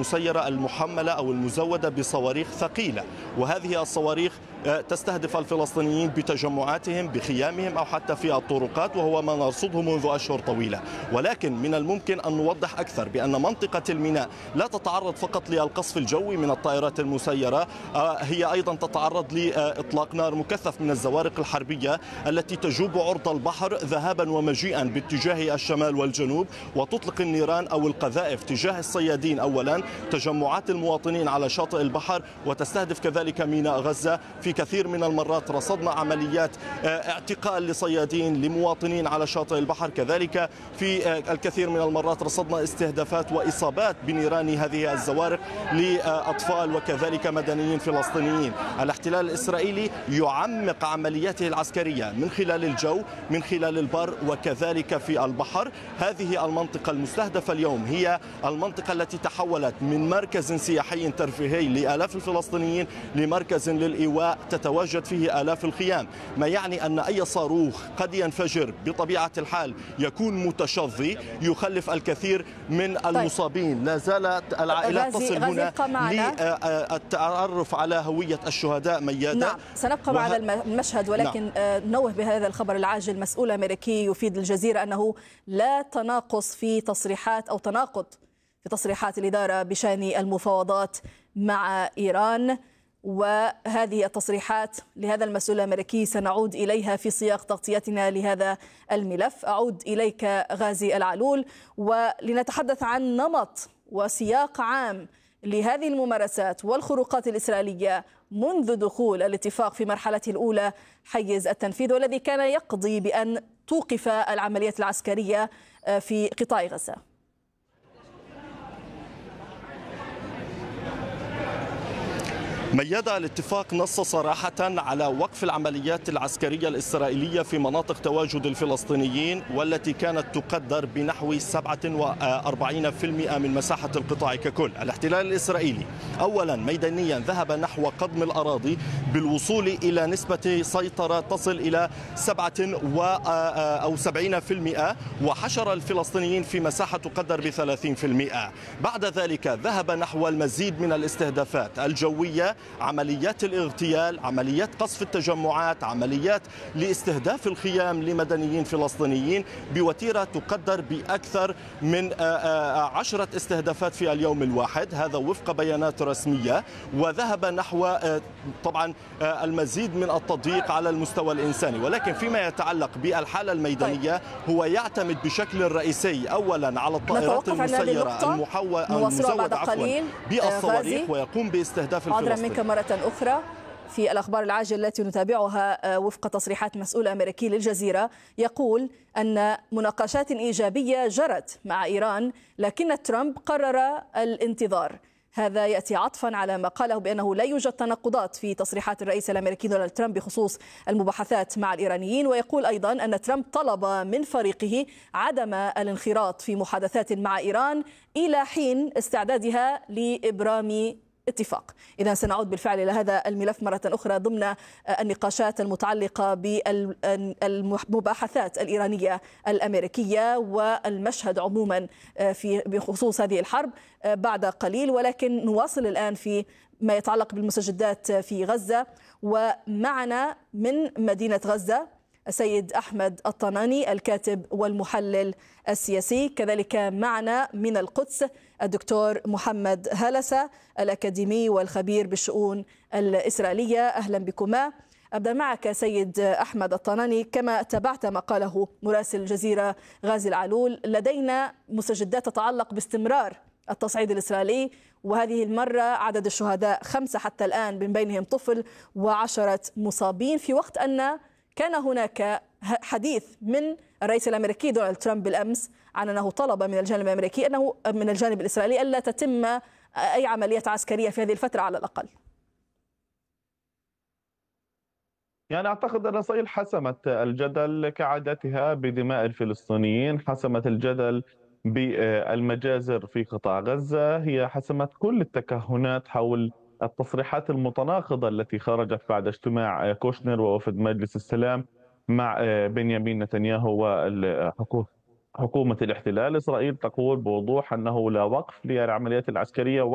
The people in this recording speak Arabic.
المسيرة المحملة أو المزودة بصواريخ ثقيلة، وهذه الصواريخ تستهدف الفلسطينيين بتجمعاتهم بخيامهم أو حتى في الطرقات، وهو ما نرصده منذ أشهر طويلة. ولكن من الممكن أن نوضح أكثر بأن منطقة الميناء لا تتعرض فقط للقصف الجوي من الطائرات المسيرة، هي أيضا تتعرض لإطلاق نار مكثف من الزوارق الحربية التي تجوب عرض البحر ذهابا ومجيئا باتجاه الشمال والجنوب، وتطلق النيران أو القذائف تجاه الصيادين أولا، تجمعات المواطنين على شاطئ البحر، وتستهدف كذلك ميناء غزة. في كثير من المرات رصدنا عمليات اعتقال لصيادين لمواطنين على شاطئ البحر، كذلك في الكثير من المرات رصدنا استهدافات وإصابات بنيران هذه الزوارق لأطفال وكذلك مدنيين فلسطينيين. الاحتلال الإسرائيلي يعمق عملياته العسكرية من خلال الجو، من خلال البر، وكذلك في البحر. هذه المنطقة المستهدفة اليوم هي المنطقة التي تحولت من مركز سياحي ترفيهي لآلاف الفلسطينيين لمركز للإيواء تتواجد فيه آلاف الخيام، ما يعني أن أي صاروخ قد ينفجر بطبيعة الحال يكون متشظي يخلف الكثير من المصابين. لا زالت العائلات تصل هنا للتعرف على هوية الشهداء ميادة. نعم، سنبقى مع المشهد، ولكن نوه بهذا الخبر العاجل. مسؤول أمريكي يفيد الجزيرة أنه لا تناقص في تصريحات أو تناقض في تصريحات الإدارة بشأن المفاوضات مع إيران، وهذه التصريحات لهذا المسؤول الأمريكي سنعود إليها في سياق تغطيتنا لهذا الملف. أعود إليك غازي العلول، ولنتحدث عن نمط وسياق عام لهذه الممارسات والخروقات الإسرائيلية منذ دخول الاتفاق في مرحلته الأولى حيز التنفيذ، والذي كان يقضي بأن توقف العمليات العسكرية في قطاع غزة. ميادة، الاتفاق نص صراحة على وقف العمليات العسكرية الإسرائيلية في مناطق تواجد الفلسطينيين، والتي كانت تقدر بنحو 47% من مساحة القطاع ككل. الاحتلال الإسرائيلي أولا ميدانيا ذهب نحو قضم الأراضي بالوصول إلى نسبة سيطرة تصل إلى 70%، وحشر الفلسطينيين في مساحة تقدر ب30%. بعد ذلك ذهب نحو المزيد من الاستهدافات الجوية، عمليات الاغتيال، عمليات قصف التجمعات، عمليات لاستهداف الخيام لمدنيين فلسطينيين بوتيرة تقدر بأكثر من 10 استهدافات في اليوم الواحد، هذا وفق بيانات رسمية. وذهب نحو طبعا المزيد من التضييق على المستوى الإنساني. ولكن فيما يتعلق بالحالة الميدانية هو يعتمد بشكل رئيسي أولا على الطائرات المسيرة المزودة بالصواريخ، ويقوم باستهداف الفلسطينيين. مرة أخرى في الأخبار العاجلة التي نتابعها وفق تصريحات مسؤول أمريكي للجزيرة، يقول أن مناقشات إيجابية جرت مع إيران، لكن ترامب قرر الانتظار. هذا يأتي عطفا على ما قاله بأنه لا يوجد تناقضات في تصريحات الرئيس الأمريكي دونالد ترامب بخصوص المباحثات مع الإيرانيين. ويقول أيضا أن ترامب طلب من فريقه عدم الانخراط في محادثات مع إيران إلى حين استعدادها لإبرام اتفاق. إذا سنعود بالفعل إلى هذا الملف مرة أخرى ضمن النقاشات المتعلقة بالمباحثات الإيرانية الأمريكية والمشهد عموما بخصوص هذه الحرب بعد قليل. ولكن نواصل الآن في ما يتعلق بالمستجدات في غزة، ومعنا من مدينة غزة السيد أحمد الطناني الكاتب والمحلل السياسي، كذلك معنا من القدس الدكتور محمد هلسة الأكاديمي والخبير بالشؤون الإسرائيلية. أهلا بكما. أبدأ معك سيد أحمد الطناني. كما تابعت ما قاله مراسل الجزيرة غازي العلول، لدينا مستجدات تتعلق باستمرار التصعيد الإسرائيلي، وهذه المرة عدد الشهداء 5 حتى الآن، من بينهم طفل و10 مصابين، في وقت أن كان هناك حديث من الرئيس الأمريكي دونالد ترامب بالأمس عن أنه طلب من الجانب الأمريكي من الجانب الإسرائيلي ألا تتم أي عمليات عسكرية في هذه الفترة على الأقل. يعني أعتقد أن إسرائيل حسمت الجدل كعادتها بدماء الفلسطينيين، حسمت الجدل بالمجازر في قطاع غزة، هي حسمت كل التكهنات حول التصريحات المتناقضة التي خرجت بعد اجتماع كوشنر ووفد مجلس السلام مع بنيامين نتنياهو وحكومة الاحتلال. إسرائيل تقول بوضوح أنه لا وقف للعمليات العسكرية